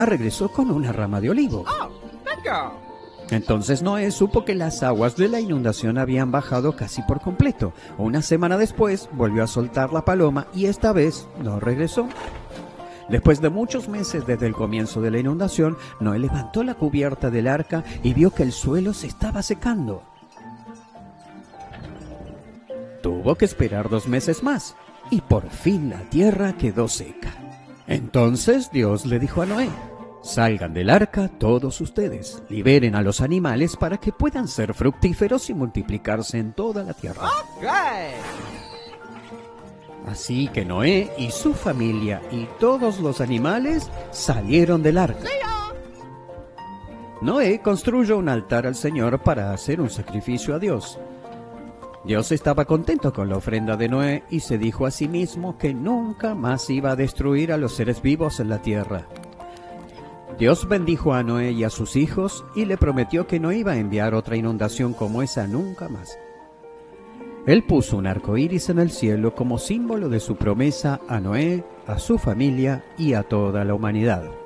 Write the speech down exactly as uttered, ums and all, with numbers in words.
regresó con una rama de olivo. Entonces Noé supo que las aguas de la inundación habían bajado casi por completo. Una semana después volvió a soltar la paloma y esta vez no regresó. Después de muchos meses desde el comienzo de la inundación, Noé levantó la cubierta del arca y vio que el suelo se estaba secando. Tuvo que esperar dos meses más y por fin la tierra quedó seca. Entonces Dios le dijo a Noé: salgan del arca todos ustedes, liberen a los animales para que puedan ser fructíferos y multiplicarse en toda la tierra. Okay. Así que Noé y su familia y todos los animales salieron del arca. Noé construyó un altar al Señor para hacer un sacrificio a Dios. Dios estaba contento con la ofrenda de Noé y se dijo a sí mismo que nunca más iba a destruir a los seres vivos en la tierra. Dios bendijo a Noé y a sus hijos y le prometió que no iba a enviar otra inundación como esa nunca más. Él puso un arco iris en el cielo como símbolo de su promesa a Noé, a su familia y a toda la humanidad.